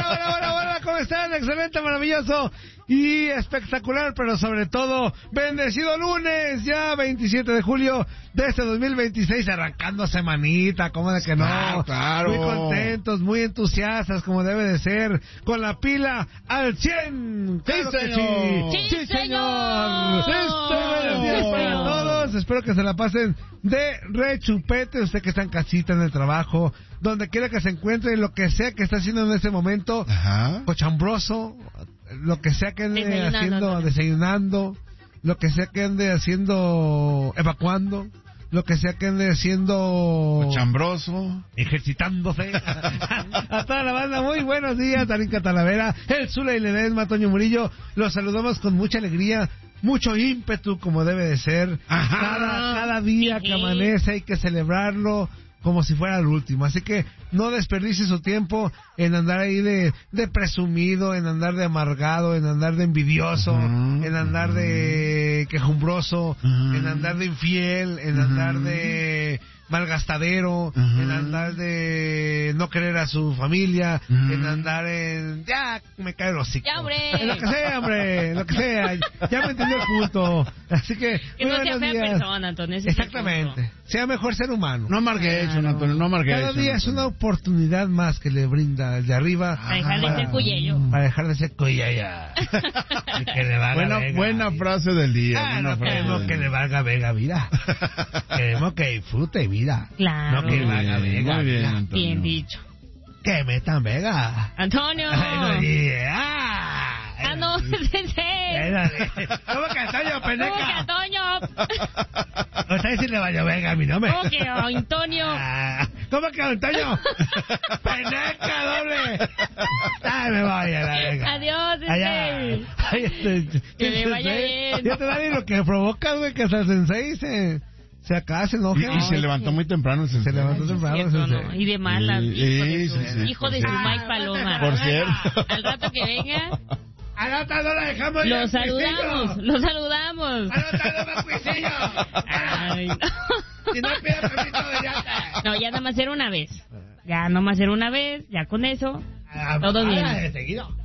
Hola, ¿cómo están? Excelente, maravilloso y espectacular, pero sobre todo, bendecido lunes, ya 27 de julio de este 2026, arrancando semanita, ¿cómo de que no? Claro. Muy contentos, muy entusiastas, como debe de ser, con la pila al 100. ¡Claro que sí! ¡Sí, señor! Buenos días para todos, espero que se la pasen de rechupete, usted que está en casita, en el trabajo, donde quiera que se encuentre, lo que sea que está haciendo en ese momento, cochambroso, lo que sea que ande haciendo, desayunando, lo que sea que ande haciendo, evacuando, lo que sea que ande haciendo... Cochambroso. Ejercitándose. A toda la banda, muy buenos días, Darinka Talavera, el Zula y Ledesma, Toño Murillo, los saludamos con mucha alegría, mucho ímpetu, como debe de ser. Cada día que amanece hay que celebrarlo como si fuera el último, así que no desperdicie su tiempo en andar ahí de presumido, en andar de amargado, en andar de envidioso, en andar de quejumbroso, en andar de infiel, en andar de malgastadero, en andar de no querer a su familia, en andar en... Ya, me cae el hocico. Ya, hombre. En lo que sea, hombre, lo que sea. Ya me entendió el punto. Así que no sea fea persona, Antonio. Exactamente. Sea mejor ser humano. No amargue eso, Antonio, no amargue eso. Cada día es una oportunidad más que le brinda el de arriba. Para dejar de ser cuyello. Para dejar de ser cuyaya. Y que le valga buena frase del día. Queremos que le valga vega vida. Queremos que disfrute vida. Claro. No que valga vega. Muy bien, Antonio. Bien dicho. Que metan vega. Antonio. No, ¿Cómo que Antonio, pendeja? ¿Cómo que Antonio? ¿No sabes si le vaya vega a mi nombre? ¿Cómo que Antonio? ¿Cómo que Antonio? ¡Pendeja, doble! ¡Ay, me voy a la vega! Adiós, Que le vaya bien. Ya te da lo que provoca, güey, que hasta el sensei se acá se enoja. Y se levantó muy temprano el sensei. Se levantó temprano el sensei. No. Y de malas, hijo de su Mike Paloma. Por cierto. Al rato que venga... ¡A la otra no la dejamos! ¡Los saludamos! ¡A la otra no, Cuisillo! ¡Ay, no! Si no pido permiso de llanta. No, ya nada más era una vez. Ya con eso, todo bien. Seguido.